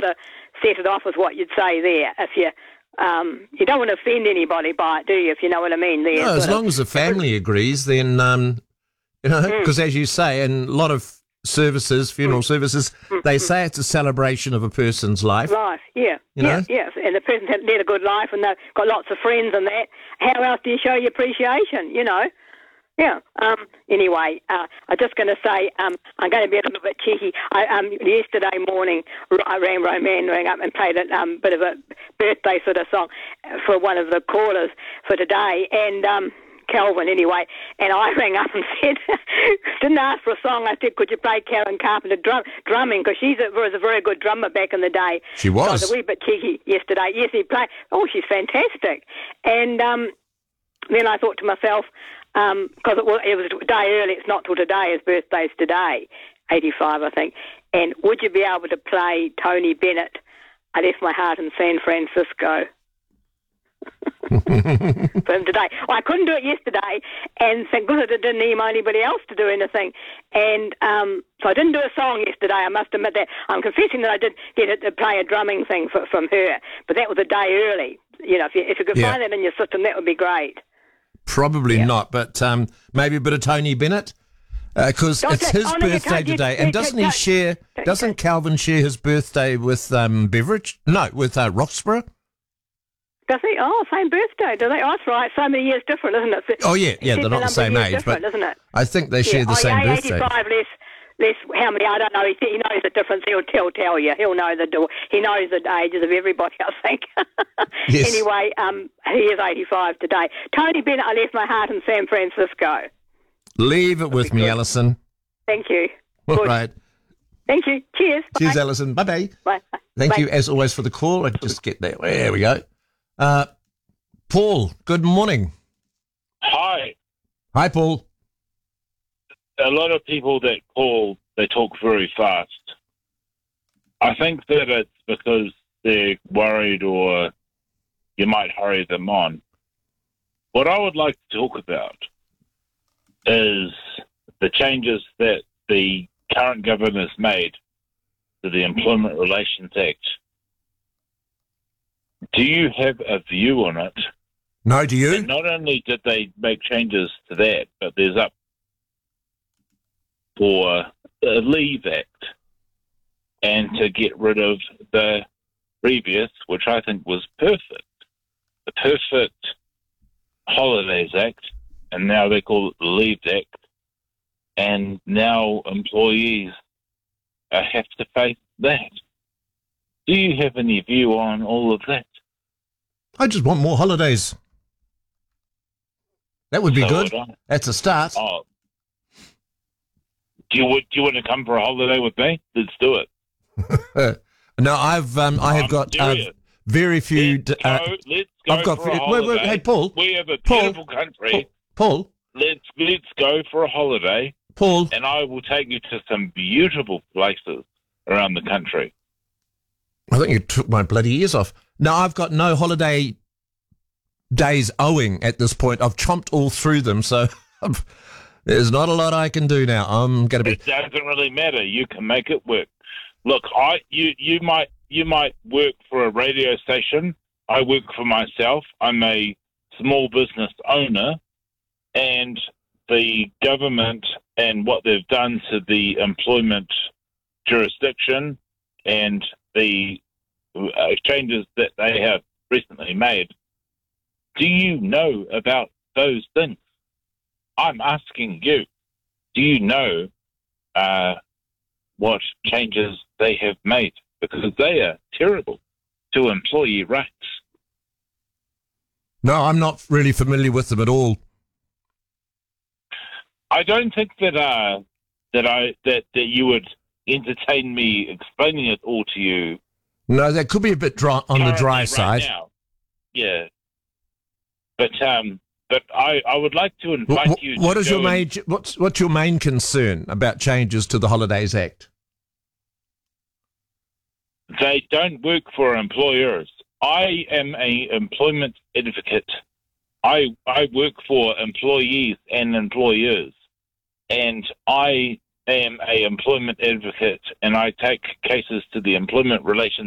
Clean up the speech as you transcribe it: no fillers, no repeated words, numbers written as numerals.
to set it off with what you'd say there. If you don't want to offend anybody by it, do you? If you know what I mean. There, no, as long as the family agrees, then because as you say, in a lot of services, funeral services, they say it's a celebration of a person's life. Yeah. And the person's led a good life and they've got lots of friends and that. How else do you show your appreciation, Yeah. Anyway, I'm just going to say I'm going to be a little bit cheeky. Yesterday morning, Roman rang up and played a bit of a birthday sort of song for one of the callers for today, and Calvin anyway, and I rang up and said, didn't ask for a song, I said, could you play Karen Carpenter drumming, because she was a very good drummer back in the day. She was. So I was a wee bit cheeky yesterday. Yes, he played. Oh, she's fantastic. And then I thought to myself, because it was a day early, it's not till today, his birthday's today, 85 I think, and would you be able to play Tony Bennett, I Left My Heart in San Francisco? For him today. Well, I couldn't do it yesterday, and thank goodness I didn't email anybody else to do anything. And so I didn't do a song yesterday, I must admit that. I'm confessing that I did get it to play a drumming thing from her, but that was a day early. If you could find that in your system, that would be great. Probably not, but maybe a bit of Tony Bennett, because it's his birthday today. And doesn't Calvin share his birthday with Beveridge? No, with Roxburgh? Does he? Oh, same birthday, do they? Oh, that's right. So many years different, isn't it? Oh, yeah, they're not the same age, but isn't it? I think they share the same birthday. 85 less, how many, I don't know. He knows the difference. He'll tell you. He'll know he knows the ages of everybody, I think. Yes. Anyway, he is 85 today. Tony Bennett, I Left My Heart in San Francisco. Leave it with me, Alison. Thank you. All right. Thank you. Cheers. Cheers, Bye. Alison. Bye-bye. Bye. Thank you, as always, for the call. I just get there. There we go. Paul, good morning. Hi. Hi, Paul. A lot of people that call, they talk very fast. I think that it's because they're worried or you might hurry them on. What I would like to talk about is the changes that the current government has made to the Employment Relations Act. Do you have a view on it? No, do you? And not only did they make changes to that, but there's up for the Leave Act and to get rid of the previous, which I think was perfect, the Perfect Holidays Act, and now they call it the Leave Act, and now employees have to face that. Do you have any view on all of that? I just want more holidays. That would be good. That's a start. Oh. Do you want to come for a holiday with me? Let's do it. No, I have got very few. Let's go I've got. for a holiday. Wait, hey, Paul. We have a beautiful country. Paul. Let's go for a holiday. Paul. And I will take you to some beautiful places around the country. I think you took my bloody ears off. No, I've got no holiday days owing at this point. I've chomped all through them, so there's not a lot I can do now. I'm going to be. It doesn't really matter. You can make it work. Look, you might work for a radio station. I work for myself. I'm a small business owner, and the government and what they've done to the employment jurisdiction and the changes that they have recently made. Do you know about those things? I'm asking you. Do you know what changes they have made? Because they are terrible to employee rights. No, I'm not really familiar with them at all. I don't think that you would entertain me explaining it all to you. No, that could be a bit dry on the dry side. Now. Yeah, but I would like to invite you. What is your what's your main concern about changes to the Holidays Act? They don't work for employers. I am an employment advocate. I work for employees and employers, and I am an employment advocate, and I take cases to the Employment Relations